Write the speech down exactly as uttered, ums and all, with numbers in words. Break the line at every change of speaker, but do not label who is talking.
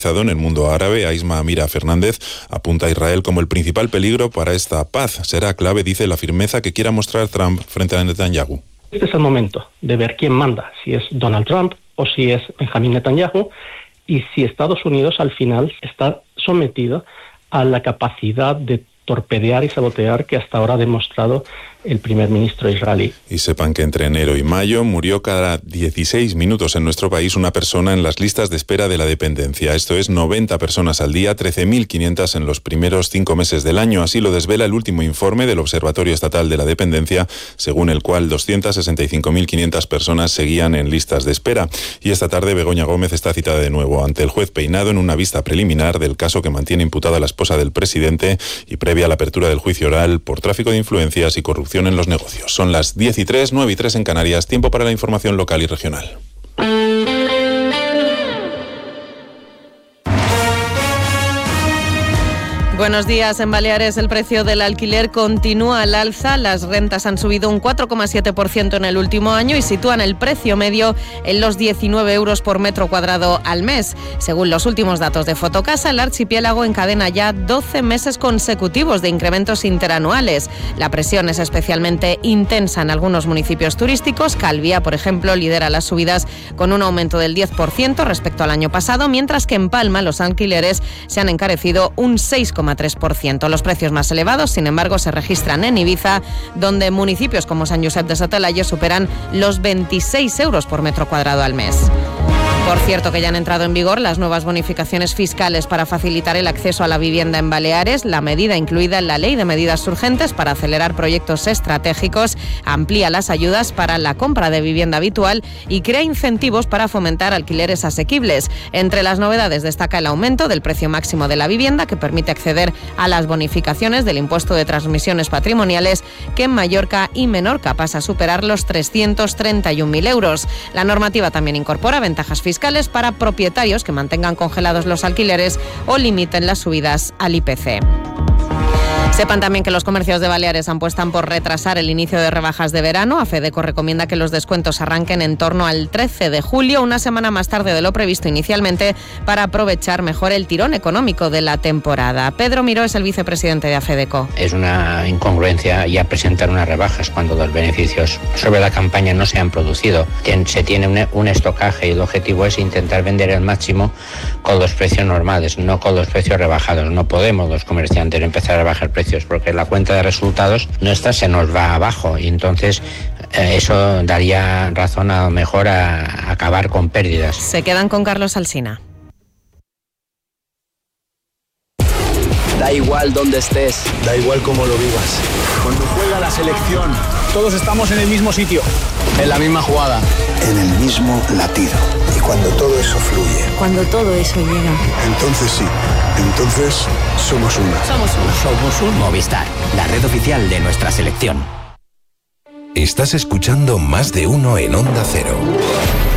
En el mundo árabe, Aisma Amira Fernández apunta a Israel como el principal peligro para esta paz. Será clave, dice, la firmeza que quiera mostrar Trump frente a Netanyahu.
Este es el momento de ver quién manda, si es Donald Trump o si es Benjamin Netanyahu, y si Estados Unidos al final está sometido a la capacidad de torpedear y sabotear que hasta ahora ha demostrado el primer ministro israelí.
Y sepan que entre enero y mayo murió cada dieciséis minutos en nuestro país una persona en las listas de espera de la dependencia. Esto es noventa personas al día, trece mil quinientas en los primeros cinco meses del año. Así lo desvela el último informe del Observatorio Estatal de la Dependencia, según el cual doscientas sesenta y cinco mil quinientas personas seguían en listas de espera. Y esta tarde Begoña Gómez está citada de nuevo ante el juez Peinado en una vista preliminar del caso que mantiene imputada la esposa del presidente y previa a la apertura del juicio oral por tráfico de influencias y corrupción en los negocios. Son las diez y tres, nueve y tres en Canarias, tiempo para la información local y regional.
Buenos días. En Baleares el precio del alquiler continúa al alza. Las rentas han subido un cuatro coma siete por ciento en el último año y sitúan el precio medio en los diecinueve euros por metro cuadrado al mes. Según los últimos datos de Fotocasa, el archipiélago encadena ya doce meses consecutivos de incrementos interanuales. La presión es especialmente intensa en algunos municipios turísticos. Calvia, por ejemplo, lidera las subidas con un aumento del diez por ciento respecto al año pasado, mientras que en Palma los alquileres se han encarecido un seis coma tres por ciento. Los precios más elevados, sin embargo, se registran en Ibiza, donde municipios como San Josep de Sotelayo superan los veintiséis euros por metro cuadrado al mes. Por cierto, que ya han entrado en vigor las nuevas bonificaciones fiscales para facilitar el acceso a la vivienda en Baleares. La medida, incluida en la Ley de Medidas Urgentes para acelerar proyectos estratégicos, amplía las ayudas para la compra de vivienda habitual y crea incentivos para fomentar alquileres asequibles. Entre las novedades destaca el aumento del precio máximo de la vivienda, que permite acceder a las bonificaciones del impuesto de transmisiones patrimoniales, que en Mallorca y Menorca pasa a superar los trescientos treinta y un mil euros. La normativa también incorpora ventajas fiscales fiscales para propietarios que mantengan congelados los alquileres o limiten las subidas al I P C. Sepan también que los comercios de Baleares apuestan por retrasar el inicio de rebajas de verano. AFEDECO recomienda que los descuentos arranquen en torno al trece de julio, una semana más tarde de lo previsto inicialmente, para aprovechar mejor el tirón económico de la temporada. Pedro Miró es el vicepresidente de AFEDECO.
Es una incongruencia ya presentar unas rebajas cuando los beneficios sobre la campaña no se han producido. Se tiene un, un estocaje y el objetivo es intentar vender el máximo con los precios normales, no con los precios rebajados. No podemos los comerciantes empezar a bajar precios porque la cuenta de resultados nuestra se nos va abajo y entonces eh, eso daría razón a lo mejor a, a acabar con pérdidas.
Se quedan con Carlos Alsina.
Da igual dónde estés,
da igual cómo lo vivas.
Cuando juega la selección, todos estamos en el mismo sitio,
en la misma jugada,
en el mismo latido. Y cuando todo eso fluye,
cuando todo eso llega,
entonces sí, entonces somos una.
Somos una.
Somos un Movistar, la red oficial de nuestra selección.
Estás escuchando Más de Uno en Onda Cero.